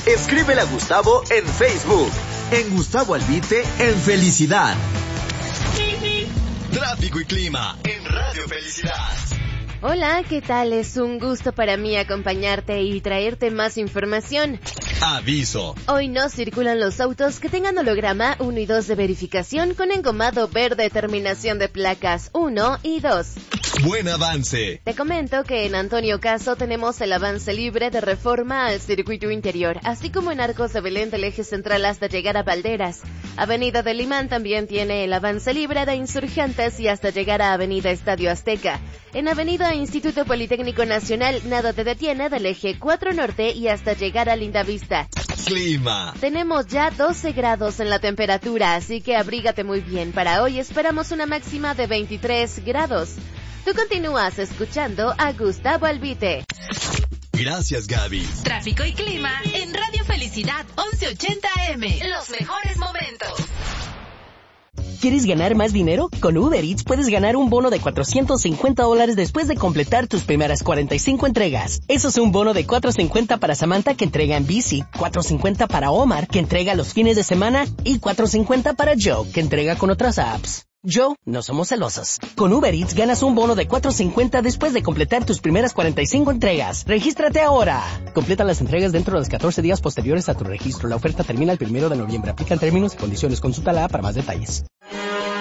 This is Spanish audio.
Escríbele a Gustavo en Facebook. En Gustavo Albite, en Felicidad. Tráfico y clima en Radio Felicidad. Hola, ¿qué tal? Es un gusto para mí acompañarte y traerte más información. Aviso. Hoy no circulan los autos que tengan holograma 1 y 2 de verificación con engomado verde terminación de placas 1 y 2. Buen avance. Te comento que en Antonio Caso tenemos el avance libre de Reforma al circuito interior, así como en Arcos de Belén del eje central hasta llegar a Valderas. Avenida del Limán también tiene el avance libre de Insurgentes y hasta llegar a Avenida Estadio Azteca. En Avenida Instituto Politécnico Nacional nada te detiene del eje 4 Norte y hasta llegar a Lindavista. Clima. Tenemos ya 12 grados en la temperatura, así que abrígate muy bien. Para hoy esperamos una máxima de 23 grados. Tú continúas escuchando a Gustavo Albite. Gracias, Gaby. Tráfico y clima en Radio Felicidad 1180 AM. Los mejores momentos. ¿Quieres ganar más dinero? Con Uber Eats puedes ganar un bono de $450 después de completar tus primeras 45 entregas. Eso es un bono de $450 para Samantha, que entrega en bici, $450 para Omar, que entrega los fines de semana, y $450 para Joe, que entrega con otras apps. Joe, no somos celosos. Con Uber Eats ganas un bono de $450 después de completar tus primeras 45 entregas. ¡Regístrate ahora! Completa las entregas dentro de los 14 días posteriores a tu registro. La oferta termina el 1 de noviembre. Aplican términos y condiciones. Consulta la app para más detalles.